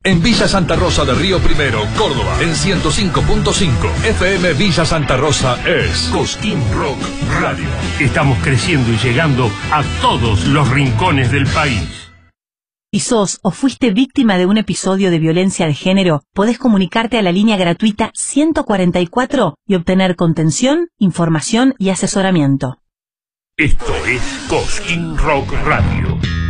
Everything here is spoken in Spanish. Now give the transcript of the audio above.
En Villa Santa Rosa de Río Primero, Córdoba, en 105.5. FM Villa Santa Rosa es Cosquín Rock Radio. Estamos creciendo y llegando a todos los rincones del país. Si sos o fuiste víctima de un episodio de violencia de género, podés comunicarte a la línea gratuita 144 y obtener contención, información y asesoramiento. Esto es Cosquín Rock Radio.